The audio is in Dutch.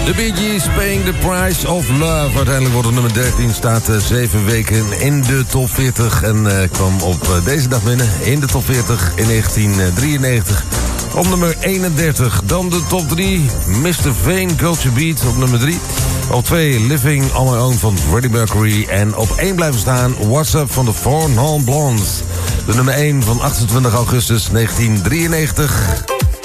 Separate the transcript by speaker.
Speaker 1: De Bee Gees, Paying the Price of Love. Uiteindelijk wordt het nummer 13, staat 7 weken in de top 40... en kwam op deze dag binnen in de top 40 in 1993... op nummer 31. Dan de top 3, Mr. Vane, Culture Beat op nummer 3. Op 2, Living on My Own van Freddie Mercury. En op 1 blijven staan, What's Up van de Four Non Blondes. De nummer 1 van 28 augustus 1993.